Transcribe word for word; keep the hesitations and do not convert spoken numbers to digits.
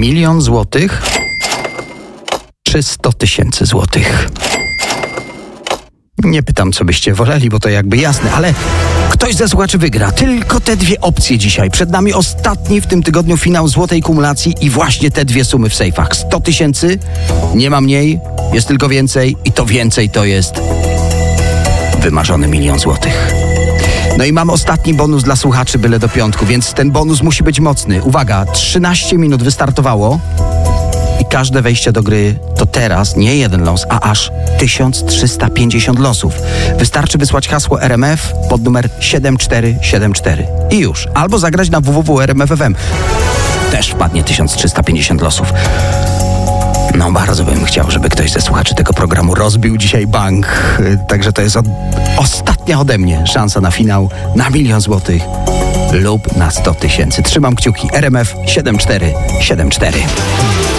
Milion złotych czy sto tysięcy złotych? Nie pytam, co byście woleli, bo to jakby jasne, ale ktoś ze słuchaczy wygra. Tylko te dwie opcje dzisiaj. Przed nami ostatni w tym tygodniu finał złotej kumulacji i właśnie te dwie sumy w sejfach. sto tysięcy, nie ma mniej, jest tylko więcej i to więcej to jest wymarzony milion złotych. No i mam ostatni bonus dla słuchaczy byle do piątku, więc ten bonus musi być mocny. Uwaga, trzynaście minut wystartowało i każde wejście do gry to teraz nie jeden los, a aż tysiąc trzysta pięćdziesiąt losów. Wystarczy wysłać hasło R M F pod numer siedem cztery siedem cztery i już. Albo zagrać na w w w kropka r m f kropka f m. Też wpadnie tysiąc trzysta pięćdziesiąt losów. No bardzo bym chciał, żeby ktoś ze słuchaczy tego programu rozbił dzisiaj bank. Także to jest od, ostatnia ode mnie szansa na finał, na milion złotych lub na sto tysięcy. Trzymam kciuki. R M F siedem cztery siedem cztery.